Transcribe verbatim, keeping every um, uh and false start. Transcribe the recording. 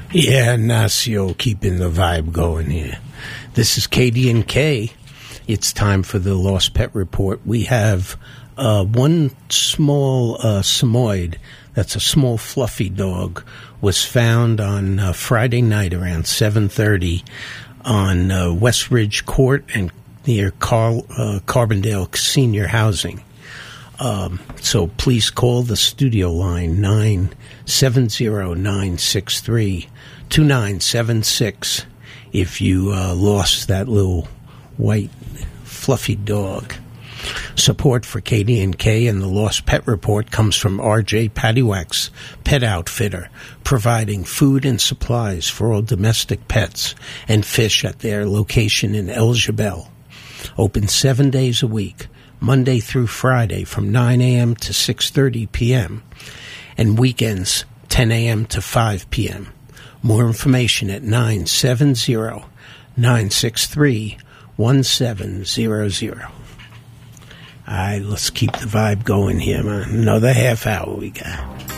Yeah, Nacio keeping the vibe going here. This is K D and K. It's time for the Lost Pet Report. We have uh, one small uh, Samoyed, that's a small fluffy dog, was found on uh, Friday night around seven thirty on uh, West Ridge Court and near Car- uh, Carbondale Senior Housing. Um, so please call the studio line nine seven zero, nine six three, two nine seven six if you uh, lost that little white fluffy dog. Support for K D and K and the Lost Pet Report comes from R J Paddywhack's Pet Outfitter, providing food and supplies for all domestic pets and fish at their location in El Jebel. Open seven days a week, Monday through Friday from nine a.m. to six thirty p.m. and weekends ten a.m. to five p.m. More information at nine seven zero, nine six three, one seven zero zero. All right, let's keep the vibe going here, man. Another half hour we got.